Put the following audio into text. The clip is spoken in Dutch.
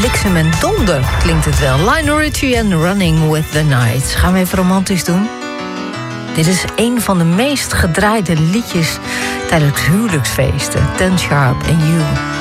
bliksem en donder klinkt het wel. Lionel Richie en Running with the Night. Gaan we even romantisch doen? Dit is een van de meest gedraaide liedjes tijdens huwelijksfeesten. Ten Sharp and You.